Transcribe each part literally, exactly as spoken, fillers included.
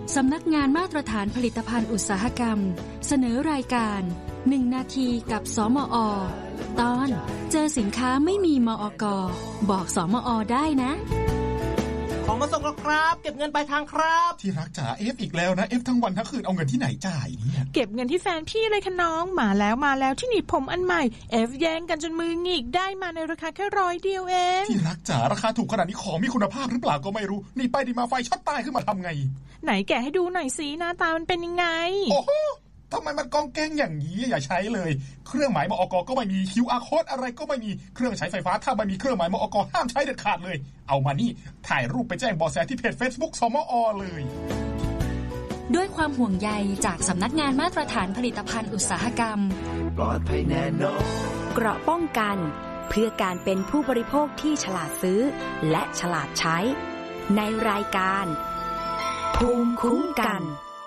สำนักงานมาตรฐานผลิตภัณฑ์อุตสาหกรรมเสนอรายการหนึ่งนาทีกับสมอ.ตอนเจอสินค้าไม่มีมอก.บอกสมอ.ได้นะของมาส่งแล้วครับเก็บเงินปลายทางครับที่รักจ๋าเอฟอีกแล้วนะเอฟทั้งวันทั้งคืนเอาเงินที่ไหนจ่ายเนี่ยเก็บเงินที่แฟนพี่เลยค่ะน้องมาแล้วมาแล้วที่หนีบผมอันใหม่เอฟแย่งกันจนมือหงิกได้มาในราคาแค่ร้อยเดียวเองที่รักจ๋าราคาถูกขนาดนี้ของมีคุณภาพหรือเปล่าก็ไม่รู้นี่ไปดีมาไฟช็อตตายขึ้นมาทำไงไหนแกะให้ดูหน่อยสิหน้าตามันเป็นยังไงโอ้โหทำไมมันกองแกงอย่างนี้อย่าใช้เลยเครื่องหมายมอก.ก็ไม่มี คิว อาร์ Code อะไรก็ไม่มีเครื่องใช้ไฟฟ้าถ้าไม่มีเครื่องหมายมอก.ห้ามใช้เด็ดขาดเลยเอามานี่ถ่ายรูปไปแจ้งเบาะแสที่เพจ Facebook สมอ.เลยด้วยความห่วงใยจากสำนักงานมาตรฐานผลิตภัณฑ์อุตสาหกรรมปลอดภัยแน่นอนเกราะป้องกันเพื่อการเป็นผู้บริโภคที่ฉลาดซื้อและฉลาดใช้ในรายการภูมิคุ้มกัน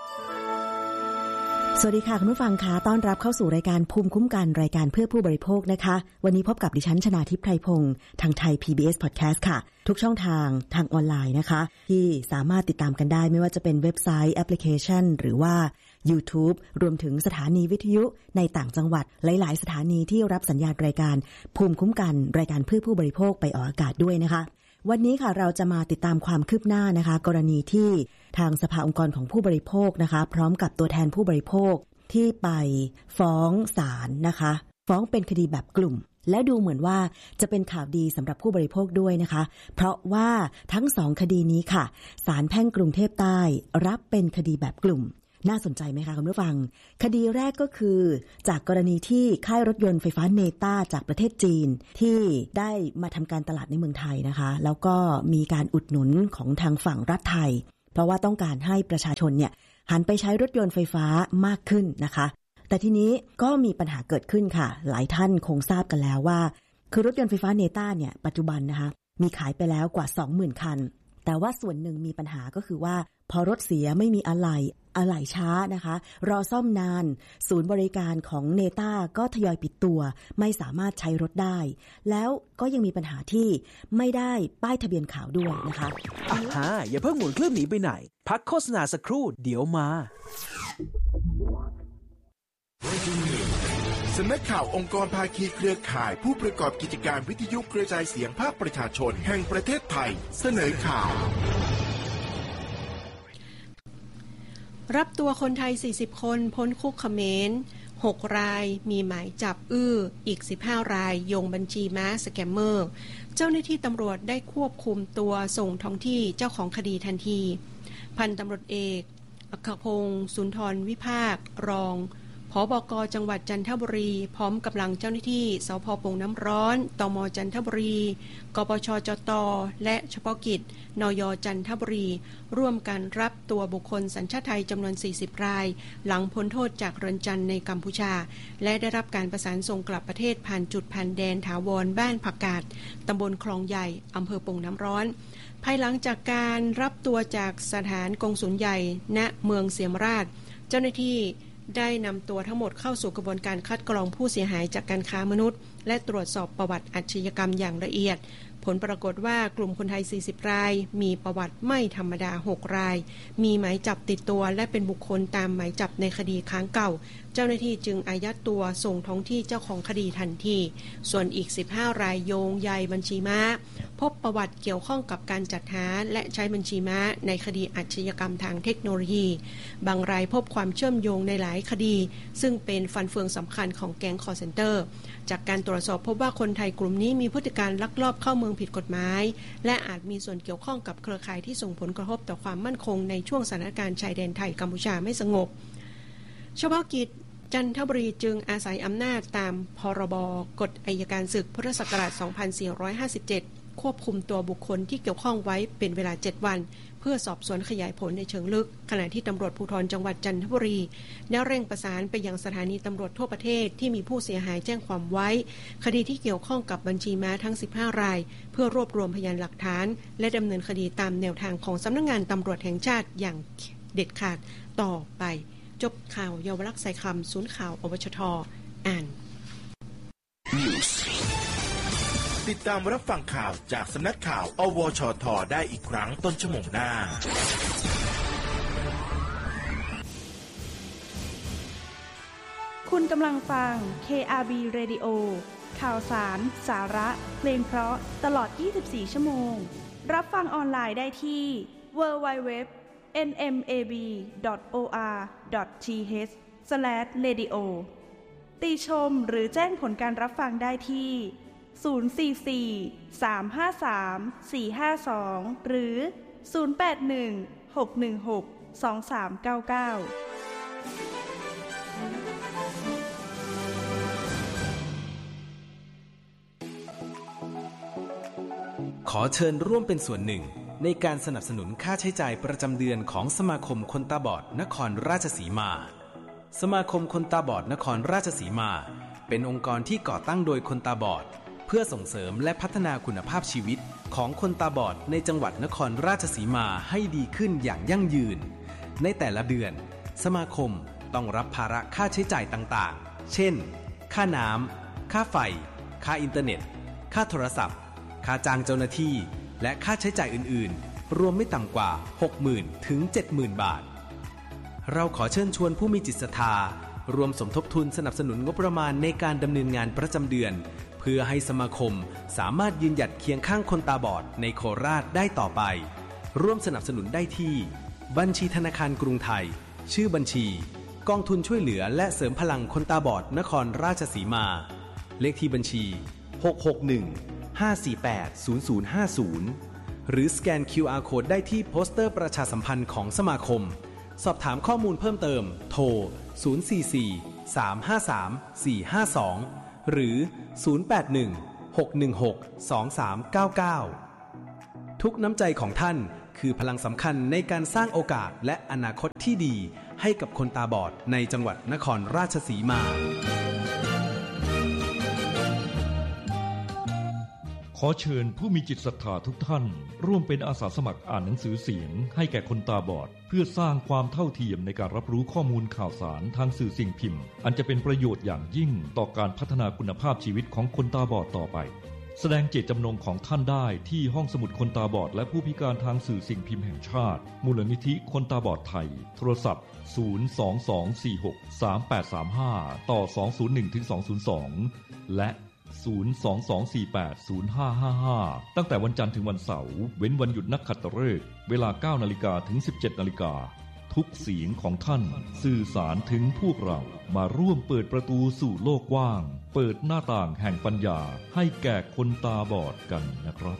สวัสดีค่ะคุณผู้ฟังคะต้อนรับเข้าสู่รายการภูมิคุ้มกันรายการเพื่อผู้บริโภคนะคะวันนี้พบกับดิฉันชนาทิพย์ไพรพงศ์ทางไทย พี บี เอส Podcast ค่ะทุกช่องทางทางออนไลน์นะคะที่สามารถติดตามกันได้ไม่ว่าจะเป็นเว็บไซต์แอปพลิเคชันหรือว่า YouTube รวมถึงสถานีวิทยุในต่างจังหวัดหลายๆสถานีที่รับสัญญาณรายการภูมิคุ้มกันรายการเพื่อผู้บริโภคไปออกอากาศด้วยนะคะวันนี้ค่ะเราจะมาติดตามความคืบหน้านะคะกรณีที่ทางสภาองค์กรของผู้บริโภคนะคะพร้อมกับตัวแทนผู้บริโภคที่ไปฟ้องศาลนะคะฟ้องเป็นคดีแบบกลุ่มและดูเหมือนว่าจะเป็นข่าวดีสำหรับผู้บริโภคด้วยนะคะเพราะว่าทั้งสองคดีนี้ค่ะศาลแพ่งกรุงเทพใต้รับเป็นคดีแบบกลุ่มน่าสนใจไหมคะคุณผู้ฟังคดีแรกก็คือจากกรณีที่ค่ายรถยนต์ไฟฟ้าเนต้าจากประเทศจีนที่ได้มาทำการตลาดในเมืองไทยนะคะแล้วก็มีการอุดหนุนของทางฝั่งรัฐไทยเพราะว่าต้องการให้ประชาชนเนี่ยหันไปใช้รถยนต์ไฟฟ้ามากขึ้นนะคะแต่ทีนี้ก็มีปัญหาเกิดขึ้นค่ะหลายท่านคงทราบกันแล้วว่าคือรถยนต์ไฟฟ้าเนต้าเนี่ยปัจจุบันนะคะมีขายไปแล้วกว่า สองหมื่น คันแต่ว่าส่วนหนึ่งมีปัญหาก็คือว่าพอรถเสียไม่มีอะไหล่อะไหล่ช้านะคะรอซ่อมนานศูนย์บริการของเนต้าก็ทยอยปิดตัวไม่สามารถใช้รถได้แล้วก็ยังมีปัญหาที่ไม่ได้ป้ายทะเบียนขาวด้วยนะคะอ่าฮะอย่าเพิ่งหมุนเครื่องหนีไปไหนพักโฆษณาสักครู่เดี๋ยวมาสำนักข่าวองค์กรภาคีเครือข่ายผู้ประกอบกิจการวิทยุกระจายเสียงภาคประชาชนแห่งประเทศไทยเสนอข่าวรับตัวคนไทยสี่สิบคนพ้นคุกเขมรหกรายมีหมายจับอื้ออีกสิบห้ารายโยงบัญชีม้าสแกมเมอร์เจ้าหน้าที่ตำรวจได้ควบคุมตัวส่งท้องที่เจ้าของคดีทันทีพันตำรวจเอกอัครพงศ์สุนทรวิภาครองผบก.จังหวัดจันทบุรีพร้อมกำลังเจ้าหน้าที่สภ.โป่งน้ำร้อนตม.จันทบุรีกปช.จต.และเฉพาะกิจนย.จันทบุรีร่วมกันรับตัวบุคคลสัญชาติไทยจำนวนสี่สิบรายหลังพ้นโทษจากเรือนจำในกัมพูชาและได้รับการประสานส่งกลับประเทศผ่านจุดผ่านแดนถาวรบ้านผักกาดตำบลคลองใหญ่อำเภอโป่งน้ำร้อนภายหลังจากการรับตัวจากสถานกงสุลใหญ่ณเมืองเสียมราชเจ้าหน้าที่ได้นำตัวทั้งหมดเข้าสู่กระบวนการคัดกรองผู้เสียหายจากการค้ามนุษย์และตรวจสอบประวัติอาชญากรรมอย่างละเอียดผลปรากฏว่ากลุ่มคนไทยสี่สิบรายมีประวัติไม่ธรรมดาหกรายมีหมายจับติดตัวและเป็นบุคคลตามหมายจับในคดีค้างเก่าเจ้าหน้าที่จึงอายัดตัวส่งท้องที่เจ้าของคดีทันทีส่วนอีกสิบห้ารายโยงใยบัญชีม้าพบประวัติเกี่ยวข้องกับการจัดหาและใช้บัญชีม้าในคดีอาชญากรรมทางเทคโนโลยีบางรายพบความเชื่อมโยงในหลายคดีซึ่งเป็นฟันเฟืองสำคัญของแก๊งคอลเซ็นเตอร์จากการตรวจสอบพบว่าคนไทยกลุ่มนี้มีพฤติการลักลอบเข้าเมืองผิดกฎหมายและอาจมีส่วนเกี่ยวข้องกับเครือข่ายที่ส่งผลกระทบต่อความมั่นคงในช่วงสถานการณ์ชายแดนไทยกัมพูชาไม่สงบเฉพาะกิจจันทบุรีจึงอาศัยอำนาจตามพรบกฎอัยการศึกพุทธศักราชสองพันสี่ร้อยห้าสิบเจ็ดควบคุมตัวบุคคลที่เกี่ยวข้องไว้เป็นเวลาเจ็ดวันเพื่อสอบสวนขยายผลในเชิงลึกขณะที่ตำรวจภูธรจังหวัดจันทบุรีได้เร่งประสานไปยังสถานีตำรวจทั่วประเทศที่มีผู้เสียหายแจ้งความไว้คดีที่เกี่ยวข้องกับบัญชีม้าทั้งสิบห้ารายเพื่อรวบรวมพยานหลักฐานและดำเนินคดีตามแนวทางของสำนักงานตำรวจแห่งชาติอย่างเด็ดขาดต่อไปจบข่าวเยาวลักษณ์ใส่คำศูนย์ข่าวอวชท.อ่านติดตามรับฟังข่าวจากสำนักข่าวอวชท.ได้อีกครั้งต้นชั่วโมงหน้าคุณกำลังฟัง เค อาร์ บี Radio ข่าวสาร สาระ เพลงเพราะตลอดยี่สิบสี่ชั่วโมงรับฟังออนไลน์ได้ที่ ดับเบิลยู ดับเบิลยู ดับเบิลยู ดอท เอ็น เอ็ม เอ บี ดอท โอ อาร์ ดอท ที เอช สแลช เรดิโอ ติชมหรือแจ้งผลการรับฟังได้ที่ ศูนย์ สี่ สี่ สาม ห้า สาม สี่ ห้า สอง หรือ ศูนย์ แปด หนึ่ง หก หนึ่ง หก สอง สาม เก้า เก้าขอเชิญร่วมเป็นส่วนหนึ่งในการสนับสนุนค่าใช้จ่ายประจำเดือนของสมาคมคนตาบอดนครราชสีมาสมาคมคนตาบอดนครราชสีมาเป็นองค์กรที่ก่อตั้งโดยคนตาบอดเพื่อส่งเสริมและพัฒนาคุณภาพชีวิตของคนตาบอดในจังหวัดนครราชสีมาให้ดีขึ้นอย่างยั่งยืนในแต่ละเดือนสมาคมต้องรับภาระค่าใช้จ่ายต่างๆเช่นค่าน้ำค่าไฟค่าอินเทอร์เน็ตค่าโทรศัพท์ค่าจ้างเจ้าหน้าที่และค่าใช้จ่ายอื่นๆรวมไม่ต่ำกว่า หกหมื่น ถึง เจ็ดหมื่น บาทเราขอเชิญชวนผู้มีจิตศรัทธารวมสมทบทุนสนับสนุนงบประมาณในการดำเนินงานประจำเดือนเพื่อให้สมาคมสามารถยืนหยัดเคียงข้างคนตาบอดในโคราชได้ต่อไปร่วมสนับสนุนได้ที่บัญชีธนาคารกรุงไทยชื่อบัญชีกองทุนช่วยเหลือและเสริมพลังคนตาบอดนครราชสีมาเลขที่บัญชีหก หก หนึ่ง ห้า สี่ แปด ศูนย์ ศูนย์ ห้า ศูนย์หรือสแกน คิว อาร์ Code ได้ที่โปสเตอร์ประชาสัมพันธ์ของสมาคมสอบถามข้อมูลเพิ่มเติมโทร ศูนย์ สี่ สี่ สาม ห้า สาม สี่ ห้า สอง หรือ ศูนย์ แปด หนึ่ง หก หนึ่ง หก สอง สาม เก้า เก้า ทุกน้ำใจของท่านคือพลังสำคัญในการสร้างโอกาสและอนาคตที่ดีให้กับคนตาบอดในจังหวัดนครราชสีมาขอเชิญผู้มีจิตศรัทธาทุกท่านร่วมเป็นอาสาสมัครอ่านหนังสือเสียงให้แก่คนตาบอดเพื่อสร้างความเท่าเทียมในการรับรู้ข้อมูลข่าวสารทางสื่อสิ่งพิมพ์อันจะเป็นประโยชน์อย่างยิ่งต่อการพัฒนาคุณภาพชีวิตของคนตาบอดต่อไปแสดงเจตจำนงของท่านได้ที่ห้องสมุดคนตาบอดและผู้พิการทางสื่อสิ่งพิมพ์แห่งชาติมูลนิธิคนตาบอดไทยโทรศัพท์ศูนย์ สอง สอง สี่ หก สาม แปด สาม ห้าต่อสอง ศูนย์ หนึ่ง ถึง สอง ศูนย์ สองและศูนย์ สอง สอง สี่ แปด ศูนย์ ห้า ห้า ห้าตั้งแต่วันจันทร์ถึงวันเสาร์เว้นวันหยุดนักขัตฤกษ์เวลา เก้านาฬิกา ถึง สิบเจ็ดนาฬิกาทุกเสียงของท่านสื่อสารถึงพวกเรามาร่วมเปิดประตูสู่โลกกว้างเปิดหน้าต่างแห่งปัญญาให้แก่คนตาบอดกันนะครับ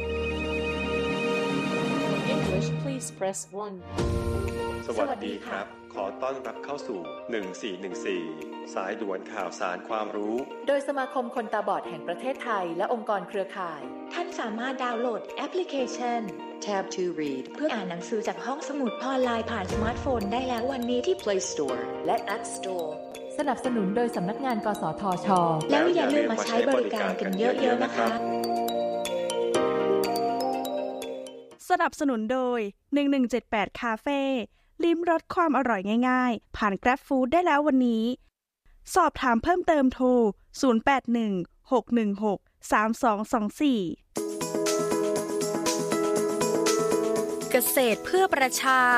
English please press one สวัสดีครับขอต้อนรับเข้าสู่หนึ่งสี่หนึ่งสี่สายด่วนข่าวสารความรู้โดยสมาคมคนตาบอดแห่งประเทศไทยและองค์กรเครือข่ายท่านสามารถดาวน์โหลดแอปพลิเคชัน Tab to Read เพื่ออ่านหนังสือจากห้องสมุดออนไลน์ผ่านสมาร์ทโฟนได้แล้ววันนี้ที่ Play Store และ App Store สนับสนุนโดยสำนักงานกสทช. แล้วอย่าลืมมาใช้บริการกันเยอะๆนะคะสนับสนุนโดยหนึ่งหนึ่งเจ็ดแปดคาเฟ่ลิ้มรสความอร่อยง่ายๆผ่าน Grab Food ได้แล้ววันนี้สอบถามเพิ่มเติมโทรศูนย์ แปด หนึ่ง หก หนึ่ง หก สาม สอง สอง สี่เกษตรเพื่อประชา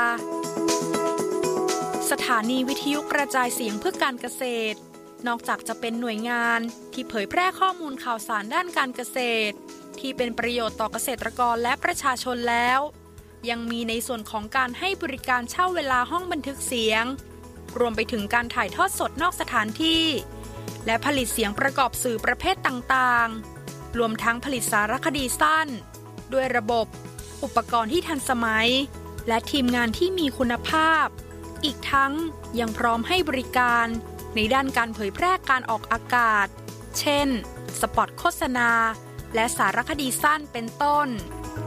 สถานีวิทยุกระจายเสียงเพื่อการเกษตรนอกจากจะเป็นหน่วยงานที่เผยแพร่ข้อมูลข่าวสารด้านการเกษตรที่เป็นประโยชน์ต่อเกษตรกรและประชาชนแล้วยังมีในส่วนของการให้บริการเช่าเวลาห้องบันทึกเสียงรวมไปถึงการถ่ายทอดสดนอกสถานที่และผลิตเสียงประกอบสื่อประเภทต่างๆรวมทั้งผลิตสารคดีสั้นด้วยระบบอุปกรณ์ที่ทันสมัยและทีมงานที่มีคุณภาพอีกทั้งยังพร้อมให้บริการในด้านการเผยแพร่การออกอากาศเช่นสปอตโฆษณาและสารคดีสั้นเป็นต้น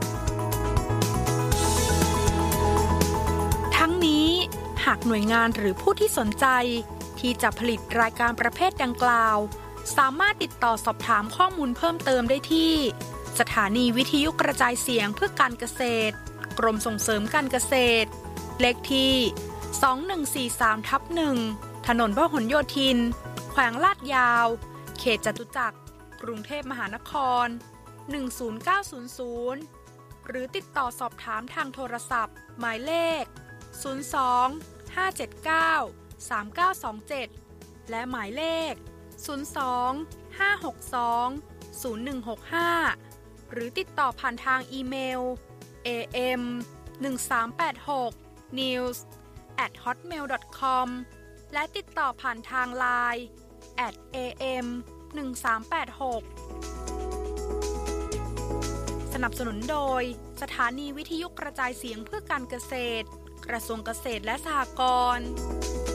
ทั้งนี้หากหน่วยงานหรือผู้ที่สนใจที่จะผลิตรายการประเภทดังกล่าวสามารถติดต่อสอบถามข้อมูลเพิ่มเติมได้ที่สถานีวิทยุกระจายเสียงเพื่อการเกษตรกรมส่งเสริมการเกษตรเลขที่สองหนึ่งสี่สาม ทับ หนึ่ง ถนนพหลโยธินแขวงลาดยาวเขตจตุจักรกรุงเทพมหานครหนึ่งศูนย์เก้าศูนย์ศูนย์หรือติดต่อสอบถามทางโทรศัพท์หมายเลขศูนย์ สอง ห้า เจ็ด เก้า สาม เก้า สอง เจ็ดและหมายเลขศูนย์ สอง ห้า หก สอง ศูนย์ หนึ่ง หก ห้าหรือติดต่อผ่านทางอีเมล เอ เอ็ม หนึ่ง สาม แปด หก นิวส์ แอท ฮอตเมล ดอท คอม และติดต่อผ่านทาง ไลน์ แอท เอ เอ็ม หนึ่ง สาม แปด หก สนับสนุนโดยสถานีวิทยุกระจายเสียงเพื่อการเกษตรกระทรวงเกษตรและสหกรณ์